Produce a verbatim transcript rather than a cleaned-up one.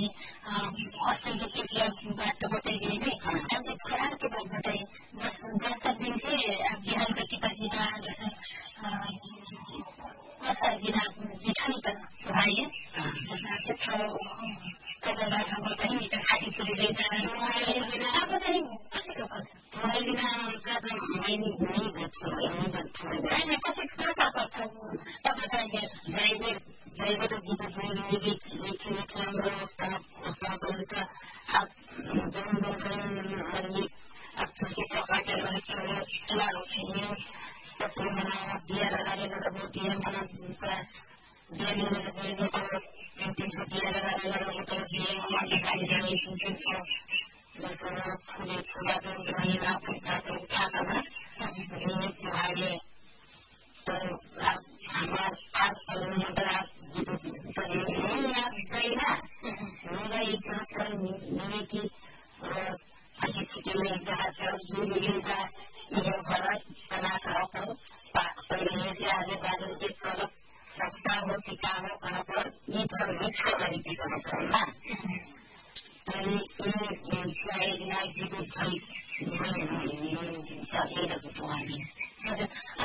अस्तिको केटीलाई बाटो बटाइदिए नै अब चाहिँ खराबको बाटोबाटै दस दस दिन चाहिँ बिहान कतिपछिमा जिना जिठानी त भाइ जसमा त्यत्रो कबलमा ठाउँमा पनि मिटर खाटी पुरीले अब चाहिँ कसैको महिनाका त महिनी हुनै होइन कसैको कता पर्छ तपाईँ ड्राइभर ड्राइभर गीत मिठी मिठी राम्रो उसमा चल्छ अब जन्म छुट्टी चौकाटेर चुनाव खेल्ने त्यत्रो मलाई दिया लगाएर दिया मलाई दिन्छ दियाले दिने त तिन तिन सौ दिया लगाएर होटल दिए उहाँले गाडी जाने तिन तिन सौ बसमा फुले फुला जुन महिला पुस्ताको उठाएकोमा दिने उहाँले हाम्रा खास चलाउनुमा गीत याद मलाई मात्र मिलेकी अझै छुट्टीले जहाँ जुलीका यो गलत कलाकारको पहिले से आगे बादल के कलप सस्ता हो टिका हो कहाँ पर गीतहरू मिक्स गरिदिएको पर्ला अनि यिनीहरूलाई गीत सकिरहेको छु हामी